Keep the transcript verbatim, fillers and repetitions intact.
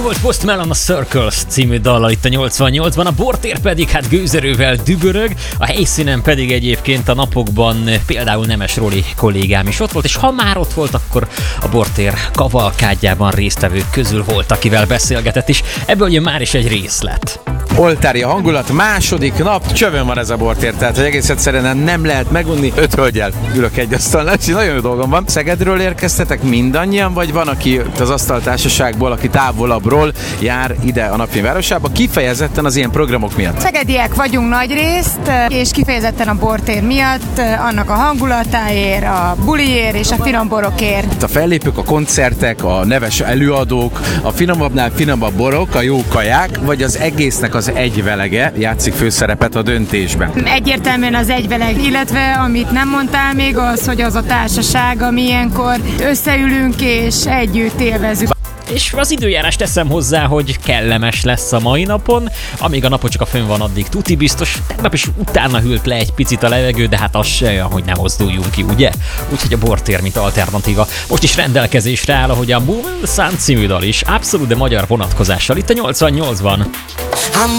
volt Post Malone a Circles című dallal itt a nyolcvannyolcban, a bortér pedig hát gőzerővel dübörög, a helyszínen pedig egyébként a napokban például Nemes Roli kollégám is ott volt, és ha már ott volt, akkor a bortér kavalkádjában résztvevők közül volt, akivel beszélgetett is. Ebből jön már is egy részlet. Oltári a hangulat, második nap, csövön van ez a bortér, tehát hogy egész egyszerűen nem lehet megunni. Öt hölgyel ülök egy asztalnál, és nagyon jó dolgom van. Szegedről érkeztetek mindannyian, vagy van, aki az asztaltársaságból, aki távolabbról jár ide a napfényvárosába, kifejezetten az ilyen programok miatt? Szegediek vagyunk nagyrészt, és kifejezetten a bortér miatt, annak a hangulatáért, a buliért és a finom borokért. A fellépők, a koncertek, a neves előadók, a finomabbnál finomabb borok, a jó kaják, vagy az egésznek az egyvelege játszik főszerepet a döntésben? Egyértelműen az egyveleg, illetve amit nem mondtál még az, hogy az a társaság, ami ilyenkor összeülünk és együtt élvezünk. És az időjárás teszem hozzá, hogy kellemes lesz a mai napon, amíg a napocska fönn van, addig tuti biztos. Tegnap is utána hűlt le egy picit a levegő, de hát az se olyan, hogy nem mozduljunk ki, ugye? Úgyhogy a bortér, mint alternatíva, most is rendelkezésre áll, ahogy a Moving the Sun című dal is, abszolút de magyar vonatkozással itt a nyolcvannyolcban.